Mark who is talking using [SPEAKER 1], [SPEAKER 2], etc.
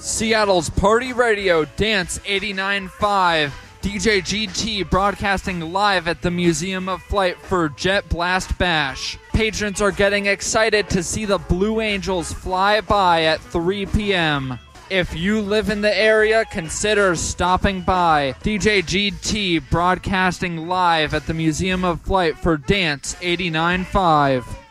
[SPEAKER 1] Seattle's Party Radio Dance 89.5. DJ GT broadcasting live at the Museum of Flight for Jet Blast Bash. Patrons are getting excited to see the Blue Angels fly by at 3 p.m. If you live in the area, consider stopping by. DJ GT broadcasting live at the Museum of Flight for Dance 89.5.